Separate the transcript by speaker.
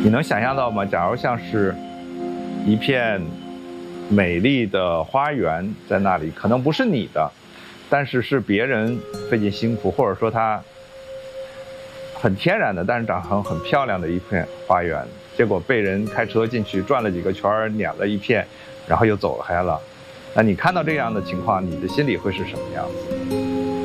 Speaker 1: 你能想象到吗？假如像是一片美丽的花园在那里，可能不是你的，但是是别人费尽辛苦，或者说它很天然的，但是长成很漂亮的一片花园，结果被人开车进去转了几个圈，撵了一片，然后又走开了。那你看到这样的情况，你的心里会是什么样子？